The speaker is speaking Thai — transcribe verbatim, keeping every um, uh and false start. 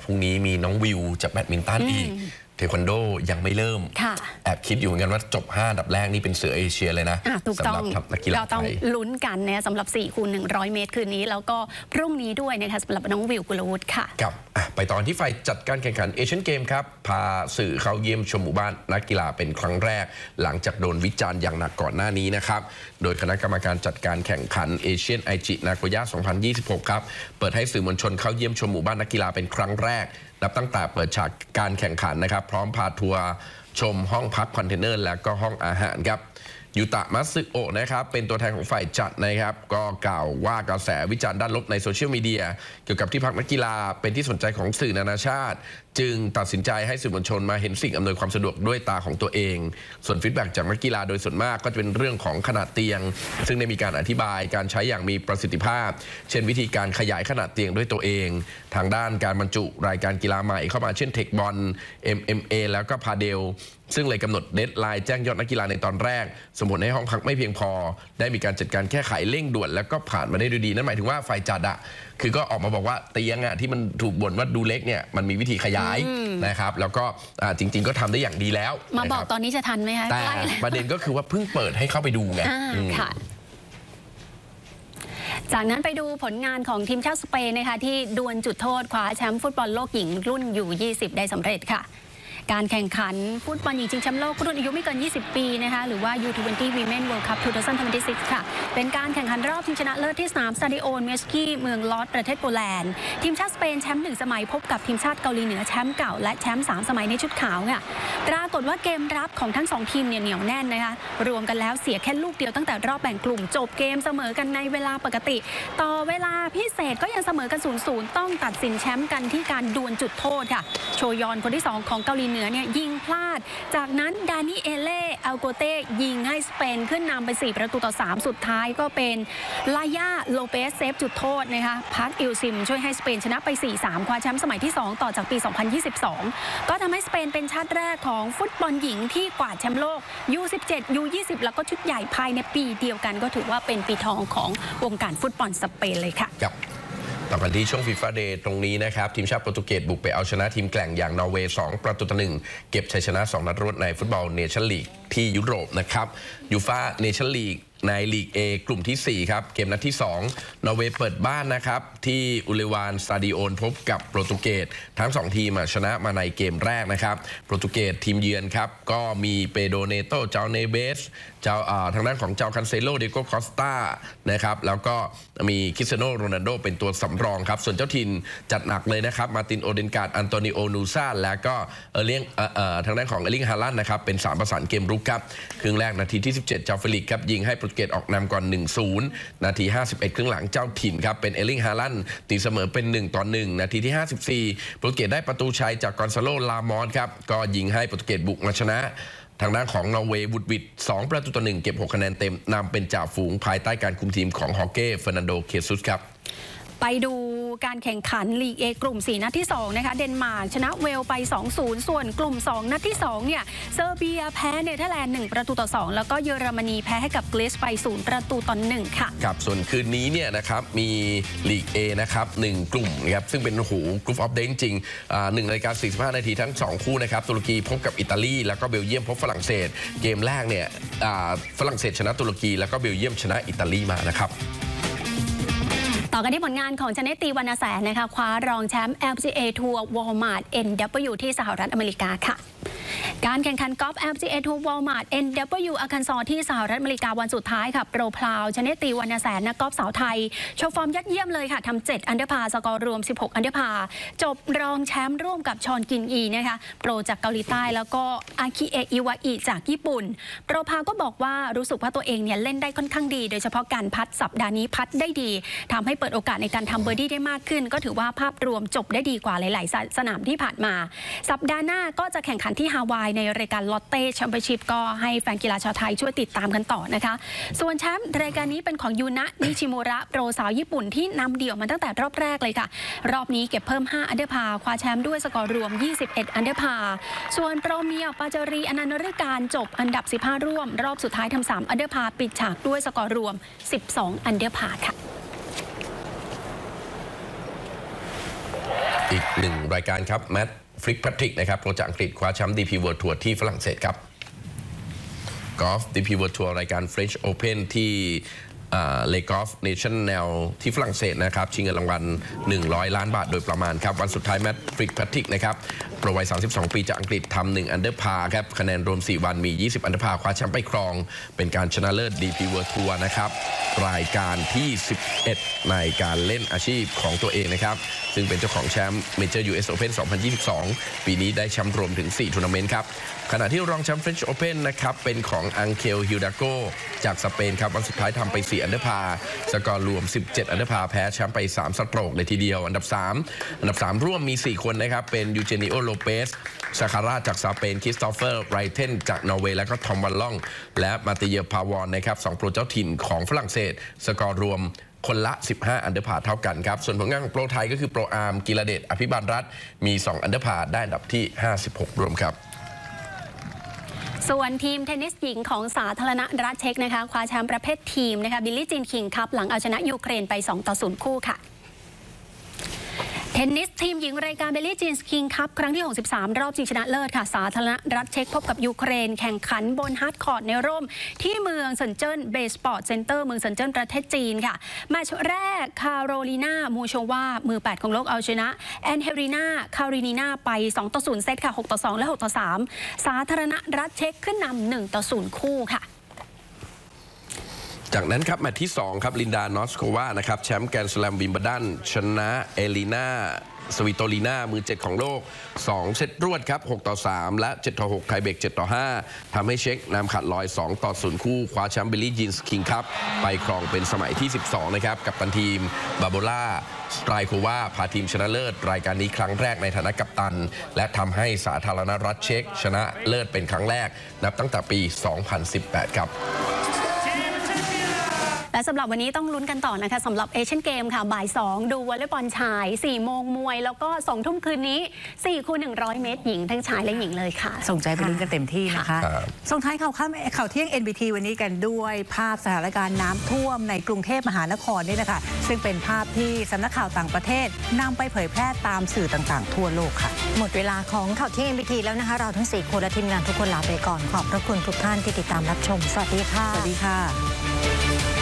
รุ่งนี้มีน้องวิวจากแบดมินตันอีกเทควันโดยังไม่เริ่มแอบคิดอยู่เหมือนกันว่าจบห้าอันดับแรกนี่เป็นเสือเอเชียเลยนะสำหรับนักกีฬาไทยเราต้องลุ้นกันนะสำหรับสี่คูณหนึ่งร้อยเมตรคืนนี้แล้วก็พรุ่งนี้ด้วยนะคะสำหรับน้องวิวกุลวุฒิค่ะครับไปตอนที่ฝ่ายจัดการแข่งขันเอเชียนเกมครับพาสื่อเข้าเยี่ยมชมหมู่บ้านนักกีฬาเป็นครั้งแรกหลังจากโดนวิจารณ์อย่างหนักก่อนหน้านี้นะครับโดยคณะกรรมการจัดการแข่งขันเอเชียนไอจินาโกย่าสองพันยี่สิบหกครับเปิดให้สื่อมวลชนเข้าเยี่ยมชมหมู่บ้านนักกีฬาเป็นครั้งแรกนับตั้งแต่เปิดฉากการแข่งขันนะครับพร้อมพาทัวร์ชมห้องพักคอนเทนเนอร์และก็ห้องอาหารครับยูตะมัตสึโอะนะครับเป็นตัวแทนของฝ่ายจัดนะครับก็กล่าวว่ากระแสวิจารณ์ด้านลบในโซเชียลมีเดียเกี่ยวกับที่พักนักกีฬาเป็นที่สนใจของสื่อนานาชาติจึงตัดสินใจให้สื่อมวลชนมาเห็นสิ่งอำนวยความสะดวกด้วยตาของตัวเองส่วนฟีดแบ็กจากนักกีฬาโดยส่วนมากก็จะเป็นเรื่องของขนาดเตียงซึ่งได้มีการอธิบายการใช้อย่างมีประสิทธิภาพเช่นวิธีการขยายขนาดเตียงด้วยตัวเองทางด้านการบรรจุรายการกีฬาใหม่เข้ามาเช่นเทคบอล เอ็ม เอ็ม เอ แล้วก็พาเดลซึ่งเลยกำหนดเดดไลน์แจ้งยอดนักกีฬาในตอนแรกสมมติให้ห้องพักไม่เพียงพอได้มีการจัดการแก้ไขเร่งด่วนแล้วก็ผ่านมาได้ด้วยดีนั่นหมายถึงว่าฝ่ายจัดอะคือก็ออกมาบอกว่าเตียงอะที่มันถูกบ่นว่าดูเล็กเนี่ยมันมีวิธีขยายนะครับแล้วก็จริงๆก็ทำได้อย่างดีแล้วมาบอกตอนนี้จะทันไหมคะแต่ประเด็นก็คือว่าเพิ่งเปิดให้เข้าไปดูไงค่ะจากนั้นไปดูผลงานของทีมชาติสเปนนะคะที่ดวลจุดโทษคว้าแชมป์ฟุตบอลโลกหญิงรุ่นยูยี่สิบได้สำเร็จค่ะการแข่งขันฟุตบอลหญิงชิงแชมป์โลกรุ่นอายุไม่เกินยี่สิบปีนะคะหรือว่า ยู ยี่สิบ Women World Cup สองพันยี่สิบหก ค่ะเป็นการแข่งขันรอบชิงชนะเลิศที่สนามสตาดิโอเมสกี้เมืองลอสประเทศโปแลนด์ทีมชาติสเปนแชมป์หนึ่งสมัยพบกับทีมชาติเกาหลีเหนือแชมป์เก่าและแชมป์สามสมัยในชุดขาวค่ะปรากฏว่าเกมรับของทั้งสองทีมเนี่ยเหนียวแน่นนะคะรวมกันแล้วเสียแค่ลูกเดียวตั้งแต่รอบแบ่งกลุ่มจบเกมเสมอกันในเวลาปกติต่อเวลาพิเศษก็ยังเสมอกัน ศูนย์ศูนย์ ต้องตัดสินแชมป์กันที่การดวลจุดโทษค่ะโชยอนคนที่สองของเกาหลีเหนือเนี่ยยิงพลาดจากนั้นดานิเอเล่อัลโกเต้ยิงให้สเปนขึ้นนำไปสี่ประตูต่อสามสุดท้ายก็เป็นลายาโลเปสเซฟจุดโทษนะคะพักอิลซิมช่วยให้สเปนชนะไป สี่สาม คว้าแชมป์สมัยที่สองต่อจากปี สองพันยี่สิบสอง ก็ทำให้สเปนเป็นชาติแรกของฟุตบอลหญิงที่กวาดแชมป์โลก ยู สิบเจ็ด ยู ยี่สิบ แล้วก็ชุดใหญ่ภายในปีเดียวกันก็ถือว่าเป็นปีทองของวงการฟุตบอลสเปนเลยค่ะต่อกันที่ช่วงฟีฟ่าเดย์ตรงนี้นะครับทีมชาติโปรตุเกสบุกไปเอาชนะทีมแกร่งอย่างนอร์เวย์สองประตูต่อหนึ่งเก็บชัยชนะสองนัดรวดในฟุตบอลเนชั่นลีกที่ยุโรปนะครับยูฟ่าเนชั่นลีกในลีก A กลุ่มที่สี่ครับเกมนัดที่สองนอร์เวย์เปิดบ้านนะครับที่อุเลวานสตาดิโอนพบกับโปรตุเกสทั้งสองทีมชนะมาในเกมแรกนะครับโปรตุเกสทีมเยือนครับก็มีเปโดเนโตเจ้าเนเบสเจ้าทางด้านของเจ้าคันเซโลเดโกคอสตานะครับแล้วก็มีคริสเตียโนโรนัลโดเป็นตัวสำรองครับส่วนเจ้าถิ่นจัดหนักเลยนะครับมาตินโอเดนการ์ดอันโตนิโอนูซาและก็เออเลียงทางด้านของเอลิงฮาลันนะครับเป็นสามประสานเกมรุกครับครึ่งแรกนาทีที่สิบเจ็ดเจ้าเฟลิกครับยิงให้โปรตุเกสออกนำก่อน หนึ่งศูนย์ นาทีห้าสิบเอ็ดครึ่งหลังเจ้าถิ่นครับเป็นเอลิงฮาลันตีเสมอเป็นหนึ่งต่อหนึ่งนาทีที่ห้าสิบสี่โปรตุเกสได้ประตูชัยจากกอนซาโลลามอนครับก็ยิงให้โปรตุเกสบุกมาชนะทางด้านของนอร์เวย์วุดวิดสองประตูต่อหนึ่งเก็บหกคะแนนเต็มนำเป็นจ่าฝูงภายใต้การคุมทีมของฮอเก้เฟอร์นันโดเคซุสครับไปดูการแข่งขันลีก A กลุ่มสี่นัดที่สองนะคะเดนมาร์กชนะเวลไป สองศูนย์ ส่วนกลุ่มสองนัดที่สองเนี่ยเซอร์เบียแพ้เนเธอร์แลนด์หนึ่งประตูต่อสองแล้วก็เยอรมนีแพ้ให้กับกรีซไปศูนย์ประตูต่อหนึ่งค่ะครับส่วนคืนนี้เนี่ยนะครับมีลีก A นะครับหนึ่งกลุ่มนะครับซึ่งเป็นหูกรุ๊ปออฟเดย์จริงๆหนึ่งนาฬิกาสี่สิบห้านาทีทั้งสองคู่นะครับตุรกีพบกับอิตาลีแล้วก็เบลเยียมพบฝรั่งเศสเกมแรกเนี่ยฝรั่งเศสชนะตุรกีแล้วก็เบลเยียมชนะอิตาลีมานะครับต่อกันที่ผลงานของชเนตีวรรณแสนนะคะคว้ารองแชมป์ แอล พี จี เอ ทัวร์วอลมาร์ท เอ็น ดับเบิลยู ที่สหรัฐอเมริกาค่ะการแข่งขันกอล์ฟ แอล พี จี เอ ทัวร์วอลมาร์ท เอ็น ดับเบิลยู อาคันซอที่สหรัฐอเมริกาวันสุดท้ายค่ะโปรพลาวชเนตีวรรณแสนนักกอล์ฟสาวไทยโชว์ฟอร์มยอดเยี่ยมเลยค่ะทำเจ็ดอันเดอร์พาสกอร์รวมสิบหกอันเดอร์พาจบรองแชมป์ร่วมกับชอนกินอีนะคะโปรจากเกาหลีใต้แล้วก็อาคิเอะอิวาอิจากญี่ปุ่นโปรพลาวก็บอกว่ารู้สึกว่าตัวเองเนี่ยเล่นได้ค่อนข้างดีโดยเฉพาะการพัดสัปดาห์นี้พัดได้ดีทำให้เปิดโอกาสในการทำเบอร์ดี้ได้มากขึ้นก็ถือว่าภาพรวมจบได้ดีกว่าหลายๆสนามที่ผ่านมาสัปดาห์หน้าก็จะแข่งขันที่ฮาวายในรายการลอตเต้แชมเปี้ยนชิพก็ให้แฟนกีฬาชาวไทยช่วยติดตามกันต่อนะคะส่วนแชมป์รายการนี้เป็นของยูนะนิชิมุระโปรสาวญี่ปุ่นที่นำเดี่ยวมาตั้งแต่รอบแรกเลยค่ะรอบนี้เก็บเพิ่มห้าอันเดอร์พาคว้าแชมป์ด้วยสกอร์รวมยี่สิบเอ็ดอันเดอร์พาส่วนโปรเมียปาจารีอนันต์ฤการจบอันดับสิบห้าร่วมรอบสุดท้ายทำสามอันเดอร์พาปิดฉากด้วยสกอร์รวมสิบสองอันเดอร์พาค่ะอีกหนึ่งรายการครับแมตต์ฟริกแพทริกนะครับโปรจากอังกฤษคว้าแชมป์ ดี พี World Tour ที่ฝรั่งเศสครับกอล์ฟ ดี พี World Tour รายการ French Open ที่เลกอล์ฟเนชั่นแนลที่ฝรั่งเศสนะครับชิงเงินรางวัลหนึ่งร้อยล้านบาทโดยประมาณครับวันสุดท้ายแมตต์ฟริกแพทริกนะครับโปรวัยสามสิบสองปีจากอังกฤษทำหนึ่งอันเดอร์พาครับคะแนนรวมสี่วันมียี่สิบอันเดอร์พาคว้าแชมป์ไปครองเป็นการชนะเลิศ ดี พี World Tour นะครับรายการที่สิบเอ็ดในการเล่นอาชีพของตัวเองนะครับซึ่งเป็นเจ้าของแชมป์เมเจอร์ ยู เอส Open สองพันยี่สิบสองปีนี้ได้แชมป์รวมถึงสี่ทัวร์นาเมนต์ครับขณะที่รองแชมป์ French Open นะครับเป็นของอังเคลฮิลดาโกจากสเปนครับวันสุดท้ายทำไปสี่อันเดอร์พาสกอร์รวมสิบเจ็ดอันเดอร์พาแพ้แชมป์ไปสามสโตรกเลยทีเดียวอันดับสามอันดับสามร่วมมีสี่คนนะครับเป็นยูเจนิโอโลเปสซาคาร่าจากสเปนคริสโตเฟอร์ไรเทนจากนอร์เวย์และก็ทอมวันล่องและมาติเยพาวอนนะครับสองโปรเจ้าถิ่นของฝรั่งเศสสกอร์รวมคนละสิบห้าอันเดอร์พาเท่ากันครับส่วนผลงานของโปรไทยก็คือโปรอาร์มกิรเดชอภิบาลรัตน์มีสองอันเดอร์พาได้อันดับที่ห้าสิบหกรวมครับส่วนทีมเทนนิสหญิงของสาธารณรัฐเช็กนะคะคว้าแชมป์ประเภททีมนะคะบิลลี่จีนคิงคัพหลังเอาชนะยูเครนไปสองต่อศูนย์คู่ค่ะเทนนิสทีมหญิงรายการเบลลี่จีนคิงคัพครั้งที่หกสิบสามรอบชิงชนะเลิศค่ะสาธารณรัฐเช็กพบกับยูเครนแข่งขันบนฮาร์ดคอร์ตในร่มที่เมืองเซินเจิ้นเบสสปอร์ตเซ็นเตอร์เมืองเซินเจิ้นประเทศจีนค่ะแมตช์แรกคาโรลีนามูโชวามือแปดของโลกเอาชนะแอนเฮรินาคารินีนาไปสองต่อศูนย์เซตค่ะหกต่อสองและหกต่อสามสาธารณรัฐเช็กขึ้นนำหนึ่งต่อศูนย์คู่ค่ะจากนั้นครับแมตช์ที่สองครับลินดานอสโควานะครับแชมป์แกรนด์สแลมวิมเบิลดันชนะเอลินาสวิโตลีนามือเจ็ดของโลกสองเซตรวดครับหกต่อสามและเจ็ดต่อหกไทยเบรกเจ็ดต่อห้าทำให้เช็คนำขาดลอยสองต่อศูนย์คู่คว้าแชมป์บิลลี่จีนคิงคัพไปครองเป็นสมัยที่สิบสองนะครับกับตันทีมบาโบล่าสไตรโควาพาทีมชนะเลิศรายการนี้ครั้งแรกในฐานะกัปตันและทำให้สาธารณรัฐเช็กชนะเลิศเป็นครั้งแรกนับตั้งแต่ปีสองพันสิบแปดครับและสำหรับวันนี้ต้องลุ้นกันต่อนะคะสำหรับเอเชียนเกมค่ะบ่ายสองดูวอลเลย์บอลชายสี่โมงมวยแล้วก็สองทุ่มคืนนี้สี่คูณหนึ่งร้อยเมตรหญิงทั้งชายและหญิงเลยค่ะส่งใจไปลุ้นกันเต็มที่นะคะส่งท้ายข่าวข้ามข่าวเที่ยง เอ็น บี ที วันนี้กันด้วยภาพสถานการณ์น้ำท่วมในกรุงเทพมหานครนี่นะคะซึ่งเป็นภาพที่สำนักข่าวต่างประเทศนำไปเผยแพร่ตามสื่อต่างๆทั่วโลกค่ะหมดเวลาของข่าวเที่ยง เอ็น บี ที แล้วนะคะเราทั้งสี่คนและทีมงานทุกคนลาไปก่อนขอบพระคุณทุกท่านที่ติดตามรับชมสวัสดีค่ะสวัสดีค่ะ